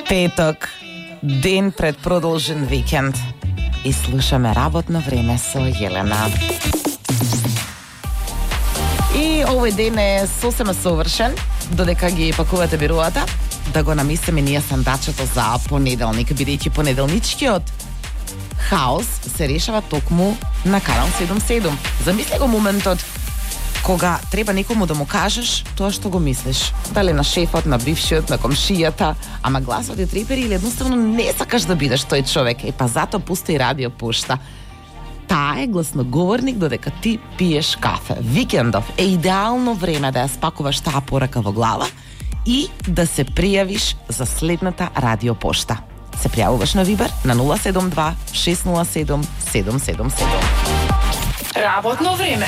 Петок, ден пред продолжен викенд. И слушаме работно време со Јелена. И овој ден е сосема совршен, додека ги пакувате бирувата, да го намислиме ние сандачето за понеделник, бидејќи понеделничкиот хаос се решава токму на Канал 77. Замисли го моментот кога треба некому да му кажеш тоа што го мислиш. Дали на шефот, на бившиот, на комшијата, ама гласот е трепери или едноставно не сакаш да бидеш тој човек. Па затоа пусти радио пушта. Таа е гласноговорник додека ти пиеш кафе. Викендов е идеално време да ја спакуваш таа порака во глава и да се пријавиш за следната радио пошта. Се пријавуваш на Вибер на 072 607 777. Работно време.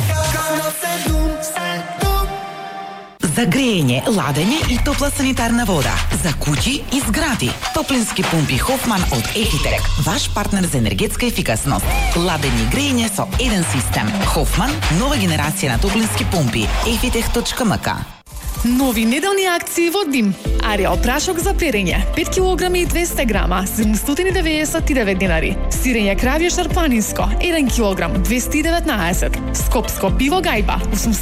За грејење, ладење и топла санитарна вода. За куќи и згради. Топлински пумпи Хофман од Ефитерек. Ваш партнер за енергетска ефикасност. Ладење и грејење со еден систем. Хофман, нова генерација на топлински пумпи. Efitech.mk. Нови неделни акции во Дим. Ариал прашок за перење 5 кг и 200 грама 799 динари. Сирење кравје шарпланинско 1 кг 219. Скопско пиво гајба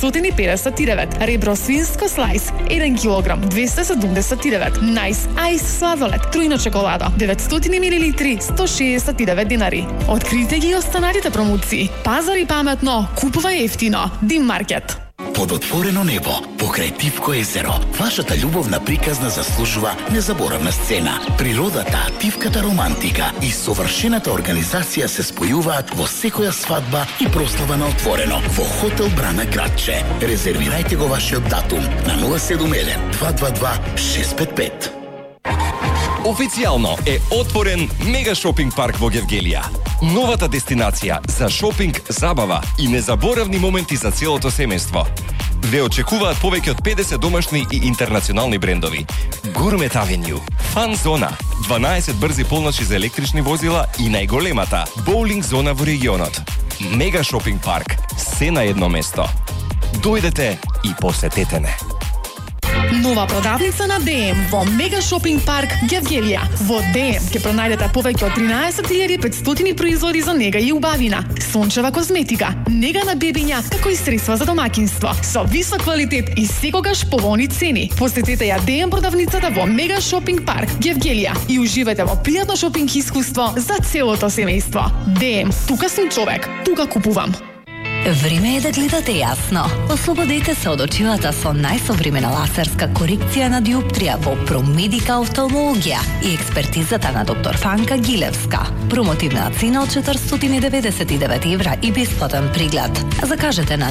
859. Ребро свинско слайс 1 кг 279. Найс айс сладолед трујна чоколада 900 мл 169 динари. Открите ги останатите промоции. Пазари паметно, купувај ефтино. Дим маркет. Под отворено небо, покрај Тивко езеро, вашата љубовна приказна заслужува незаборавна сцена. Природата, тивката романтика и совршената организација се спојуваат во секоја свадба и прослава на отворено во Хотел Брана Градче. Резервирајте го вашиот датум на 071 222 655. Официјално е отворен Мега шопинг парк во Гевгелија. Новата дестинација за шопинг, забава и незаборавни моменти за целото семејство. Ве очекуваат повеќе од 50 домашни и интернационални брендови. Гурмет Авеню, Фан зона, 12 брзи полночи за електрични возила и најголемата боулинг зона во регионот. Мега шопинг парк, се на едно место. Дојдете и посетете не. Нова продавница на ДМ во Мега шопинг парк Гевгелија. Во ДМ ќе пронајдете повеќе од 13.500 производи за нега и убавина, сончева козметика, нега на бебиња, како и средства за домаќинство, со висок квалитет и секогаш поволни цени. Посетете ја ДМ продавницата во Мега шопинг парк Гевгелија и уживајте во пријатно шопинг искуство за целото семејство. ДМ, тука сум човек, тука купувам. Време е да гледате јасно. Ослободете се од очилата со најсовремена лазерска корекција на диоптрија во Промедика офталмологија и експертизата на доктор Фанка Гилевска. Промотивна цена од 499 евра и бесплатен преглед. Закажете на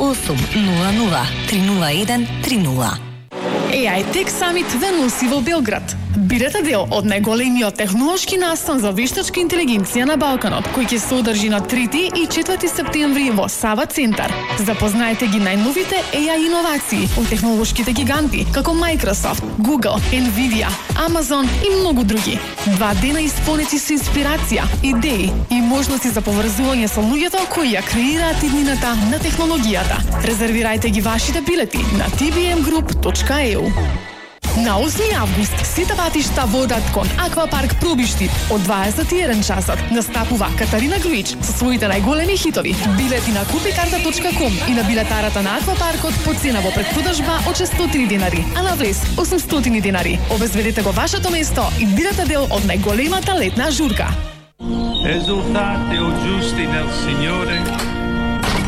0800 301 30. AI Tech Summit ве носи во Белград. Бидете дел од најголемиот технолошки настан за вештачка интелигенција на Балканот, кој ќе се одржи на 3 и 4 септември во Сава центар. Запознаете ги најновите AI иновации од технолошките гиганти, како Microsoft, Google, Nvidia, Amazon и многу други. 2 дена исполнети со инспирација, идеи и можности за поврзување со луѓето кои ја креираат иднината на технологијата. Резервирајте ги вашите билети на tbmgroup.eu. На 8 август сите патишта водат кон Аквапарк Пробишти од 21 часот. Настапува Катарина Груич со своите најголеми хитови. Билети на kupikарта.com и на билетарата на Аквапаркот по цена во предпродажба од 600 динари, а на влез 800 динари. Обезбедете го вашето место и бидете дел од најголемата летна журка. Esultate o giusti nel Signore